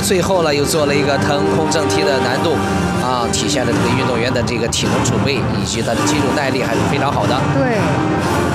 最后呢，又做了一个腾空正踢的难度，啊，体现了这个运动员的这个体能储备以及他的肌肉耐力还是非常好的。 对。